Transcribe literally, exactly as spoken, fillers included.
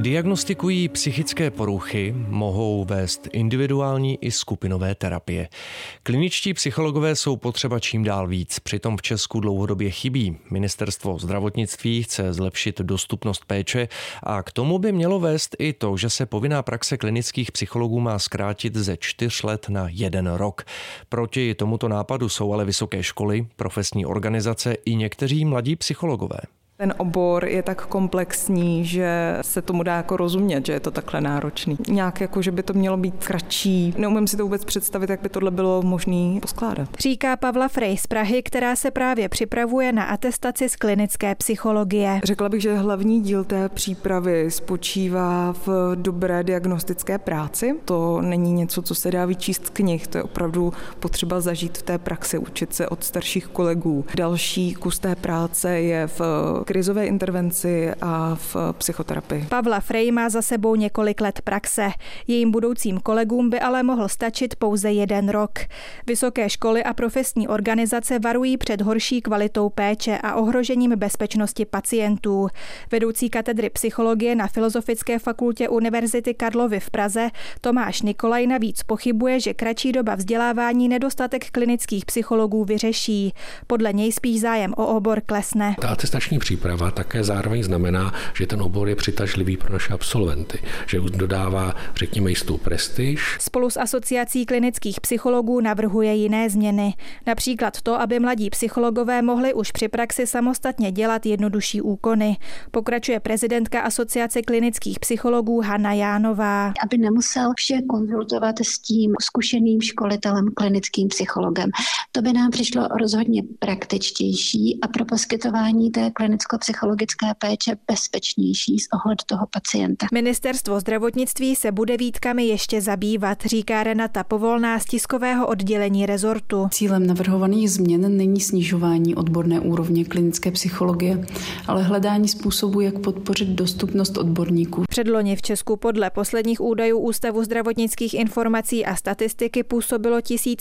Diagnostikují psychické poruchy, mohou vést individuální i skupinové terapie. Kliničtí psychologové jsou potřeba čím dál víc, přitom v Česku dlouhodobě chybí. Ministerstvo zdravotnictví chce zlepšit dostupnost péče a k tomu by mělo vést i to, že se povinná praxe klinických psychologů má zkrátit ze čtyř let na jeden rok. Proti tomuto nápadu jsou ale vysoké školy, profesní organizace i někteří mladí psychologové. Ten obor je tak komplexní, že se tomu dá jako rozumět, že je to takhle náročný. Nějak jako, že by to mělo být kratší. Neumím si to vůbec představit, jak by tohle bylo možné poskládat. Říká Pavla Frey z Prahy, která se právě připravuje na atestaci z klinické psychologie. Řekla bych, že hlavní díl té přípravy spočívá v dobré diagnostické práci. To není něco, co se dá vyčíst z knih, to je opravdu potřeba zažít v té praxi, učit se od starších kolegů. Další kus té práce je v krizové intervenci a v psychoterapii. Pavla Frey má za sebou několik let praxe. Jejím budoucím kolegům by ale mohl stačit pouze jeden rok. Vysoké školy a profesní organizace varují před horší kvalitou péče a ohrožením bezpečnosti pacientů. Vedoucí katedry psychologie na Filozofické fakultě Univerzity Karlovy v Praze Tomáš Nikolaj navíc pochybuje, že kratší doba vzdělávání nedostatek klinických psychologů vyřeší. Podle něj spíš zájem o obor klesne. Ta atestační příprava také zároveň znamená, že ten obor je přitažlivý pro naše absolventy, že dodává, řekněme, jistou prestiž. Spolu s Asociací klinických psychologů navrhuje jiné změny. Například to, aby mladí psychologové mohli už při praxi samostatně dělat jednodušší úkony. Pokračuje prezidentka Asociace klinických psychologů Hana Jánová. Aby nemusel vše konzultovat s tím zkušeným školitelem, klinickým psychologem. To by nám přišlo rozhodně praktičtější a pro poskytování té klinicko-psychologické péče bezpečnější z ohledu toho pacienta. Ministerstvo zdravotnictví se bude výtkami ještě zabývat, říká Renata Povolná z tiskového oddělení rezortu. Cílem navrhovaných změn není snižování odborné úrovně klinické psychologie, ale hledání způsobu, jak podpořit dostupnost odborníků. Předloni v Česku podle posledních údajů Ústavu zdravotnických informací a statistiky působilo tisíc